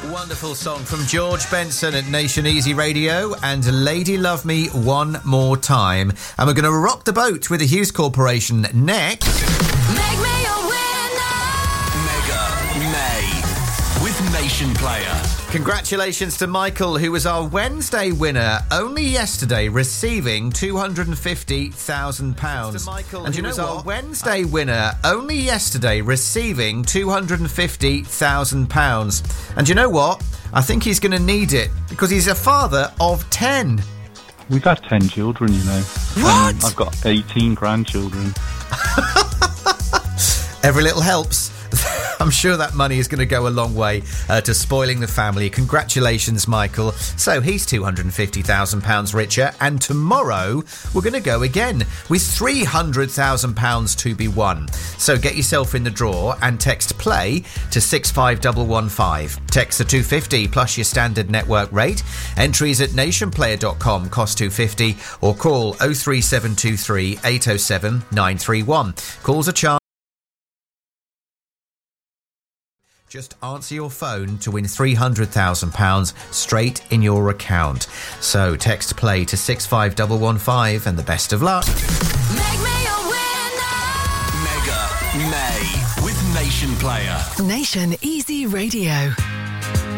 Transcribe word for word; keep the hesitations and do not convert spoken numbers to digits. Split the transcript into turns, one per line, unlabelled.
Wonderful song from George Benson at Nation Easy Radio and Lady Love Me One More Time. And we're going to rock the boat with the Hughes Corporation next.
Make me a winner.
Mega May with Nation Player.
Congratulations to Michael, who was our Wednesday winner only yesterday, receiving two hundred fifty thousand pounds. And you know, was our Wednesday winner only yesterday, receiving two hundred fifty thousand pounds. And you know what? I think he's going to need it because he's a father of ten.
We've had ten children, you know.
What?
Um, I've got eighteen grandchildren.
Every little helps. I'm sure that money is going to go a long way uh, to spoiling the family. Congratulations, Michael. So he's two hundred fifty thousand pounds richer. And tomorrow we're going to go again with three hundred thousand pounds to be won. So get yourself in the draw and text play to six five one one five. Text the two hundred fifty plus your standard network rate. Entries at nationplayer dot com cost two hundred fifty or call oh three seven two three eight oh seven nine three one. Calls are charged. Just answer your phone to win three hundred thousand pounds straight in your account. So text play to six five one one five and the best of luck.
Make me a winner.
Mega May with Nation Player.
Nation Easy Radio.